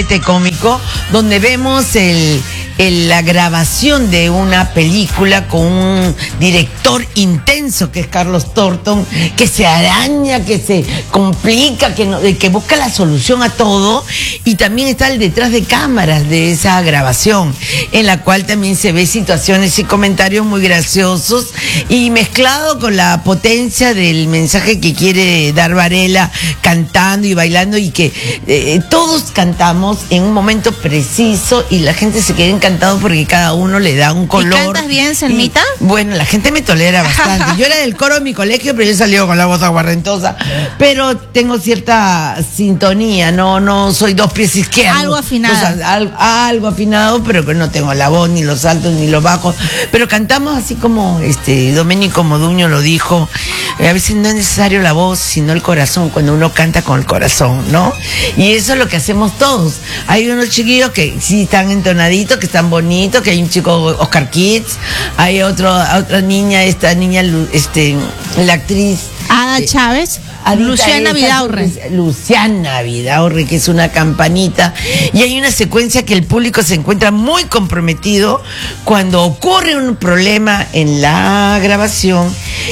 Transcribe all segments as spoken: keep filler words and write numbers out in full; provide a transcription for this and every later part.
retrete cómico, donde vemos el, el, la grabación de una película con un director intenso que es Carlos Thornton, que se araña, que se complica, que, no, que busca la solución a todo, y también está el detrás de cámaras de esa grabación, en la cual también se ve situaciones y comentarios muy graciosos, y mezclado con la potencia del mensaje que quiere dar Varela, cantando y bailando, y que eh, todos cantamos en un momento preciso y la gente se queda encantado porque cada uno le da un color. ¿Y cantas bien, Selmita? Y, bueno, la gente me tolera bastante. Yo era del coro de mi colegio, pero yo he salido con la voz aguardentosa, pero tengo cierta sintonía, no no soy dos pies izquierdos. Algo afinado. O sea, al, algo afinado, pero que no tengo la voz, ni los altos, ni los bajos, pero cantamos así como este Domenico Moduño lo dijo, a veces no es necesario la voz, sino el corazón, cuando uno canta con el corazón, ¿no? Y eso es lo que hacemos todos. Hay unos chiquillos que sí están entonaditos, que están bonitos, que hay un chico Oscar Kids, hay otro, otra niña, esta niña, este, la actriz Ada eh, Chávez, Adita Luciana esa, Vidaurre. Luciana Vidaurre, que es una campanita. Y hay una secuencia que el público se encuentra muy comprometido cuando ocurre un problema en la grabación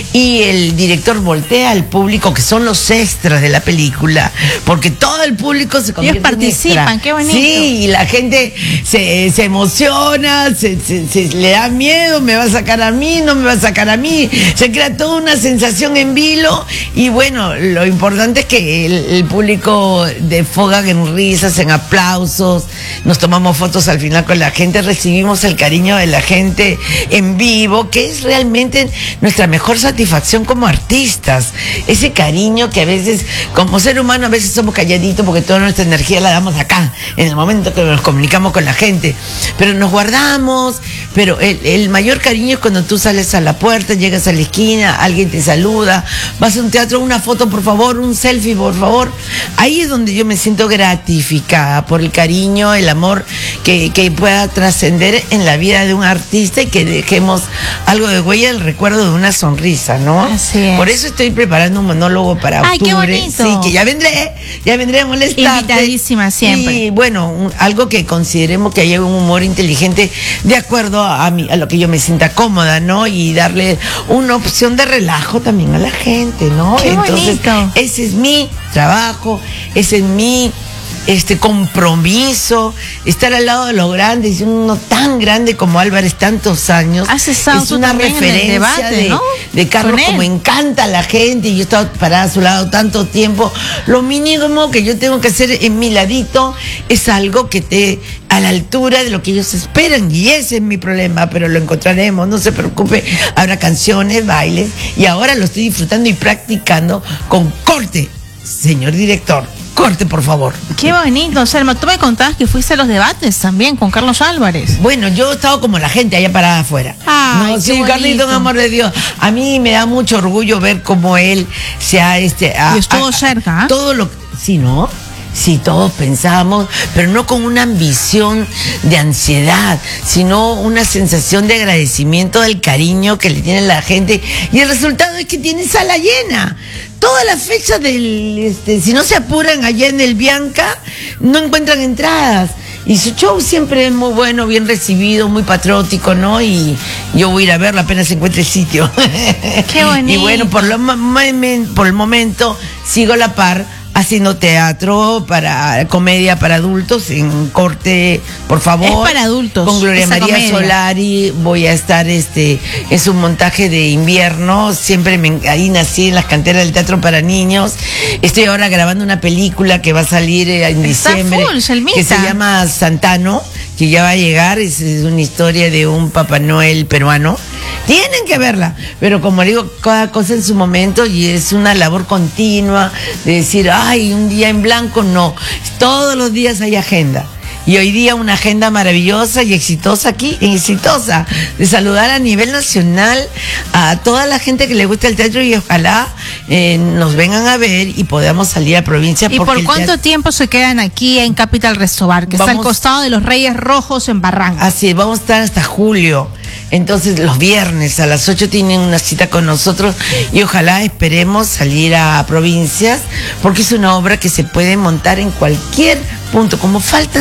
y el director voltea al público, que son los extras de la película, porque todo el público se convierte Ellos participan, en extra. Qué bonito. Sí, y la gente se, se emociona, se, se, se le da miedo, me va a sacar a mí, no me va a sacar a mí. Se crea toda una sensación en vilo y bueno, lo importante es que el, el público desfoga en risas, en aplausos, nos tomamos fotos al final con la gente, recibimos el cariño de la gente en vivo, que es realmente nuestra mejor satisfacción como artistas. Ese cariño que a veces, como ser humano, a veces somos calladitos porque toda nuestra energía la damos acá, en el momento que nos comunicamos con la gente, pero nos guardamos, pero el, el mayor cariño es cuando tú sales a la puerta, llegas a la esquina, alguien te saluda, vas a un teatro, una foto por favor, un selfie por favor. Ahí es donde yo me siento gratificada por el cariño, el amor que, que pueda trascender en la vida de un artista y que dejemos algo de huella, el recuerdo de una sonrisa, ¿no? Así es. Por eso estoy preparando un monólogo para Ay, octubre. qué bonito. Sí, que ya vendré, ya vendré a molestarte. Invitadísima siempre. Y bueno, un, algo que consideremos que haya un humor inteligente de acuerdo a, mi, a lo que yo me sienta cómoda, ¿no? Y darle una opción de relajo también a la gente, ¿no? Qué Entonces, bonito. ese es mi trabajo, ese es mi este compromiso, estar al lado de los grandes, uno tan grande como Álvarez, tantos años. Has estado es tú una también en el referencia debate, de, ¿no? de Carlos, Con él. como encanta a la gente, y yo he estado parada a su lado tanto tiempo. Lo mínimo que yo tengo que hacer en mi ladito es algo que esté a la altura de lo que ellos esperan, y ese es mi problema, pero lo encontraremos, no se preocupe. Habrá canciones, bailes, y ahora lo estoy disfrutando y practicando con corte, señor director. Corte, por favor. Qué bonito, Selma. Tú me contabas que fuiste a los debates también con Carlos Álvarez. Bueno, yo he estado como la gente allá parada afuera. Ay, no, qué sí, bonito. Carlito, un amor de Dios. A mí me da mucho orgullo ver cómo él se ha este. Y estuvo cerca, ¿eh? Todo lo, sí, ¿no? Sí, todos pensamos, pero no con una ambición de ansiedad, sino una sensación de agradecimiento del cariño que le tiene la gente. Y el resultado es que tiene sala llena. Todas las fechas del, este, si no se apuran allá en el Bianca, no encuentran entradas. Y su show siempre es muy bueno, bien recibido, muy patriótico, ¿no? Y yo voy a ir a verlo apenas encuentre sitio. Qué bonito. Y bueno, por, lo, por el momento sigo a la par haciendo teatro para comedia para adultos en corte, por favor. Es para adultos. Con Gloria esa María comedia. Solari voy a estar este es un montaje de invierno, siempre me, ahí nací en las canteras del teatro para niños. Estoy ahora grabando una película que va a salir eh, en Está diciembre, full, Selmita. que se llama Santano, que ya va a llegar. Es, es una historia de un Papá Noel peruano. Tienen que verla, pero como digo, cada cosa en su momento, y es una labor continua de decir, ay, un día en blanco, no, todos los días hay agenda. Y hoy día una agenda maravillosa y exitosa aquí, exitosa, de saludar a nivel nacional a toda la gente que le gusta el teatro, y ojalá eh, nos vengan a ver y podamos salir a provincia. ¿Y por cuánto teatro... tiempo se quedan aquí en Capital Restobar, que vamos... está al costado de los Reyes Rojos en Barranca? Así es, vamos a estar hasta julio. Entonces los viernes a las ocho tienen una cita con nosotros, y ojalá esperemos salir a provincias, porque es una obra que se puede montar en cualquier punto, como falta